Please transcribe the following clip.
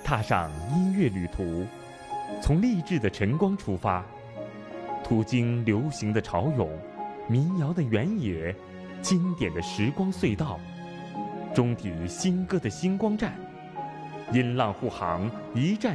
踏上音乐旅途，从励志的晨光出发，途经流行的潮涌、民谣的原野、经典的时光隧道，终抵新歌的星光站。音浪护航，一站